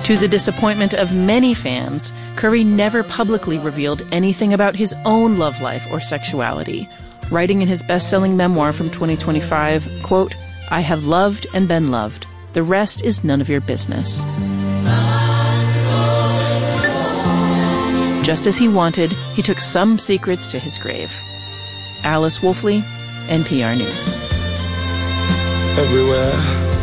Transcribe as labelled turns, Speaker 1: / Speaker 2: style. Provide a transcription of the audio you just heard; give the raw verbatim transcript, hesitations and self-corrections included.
Speaker 1: To the disappointment of many fans, Curry never publicly revealed anything about his own love life or sexuality, writing in his best-selling memoir from twenty twenty-five, quote, "I have loved and been loved. The rest is none of your business." Just as he wanted, he took some secrets to his grave. Alice Wolfley, N P R News.
Speaker 2: Everywhere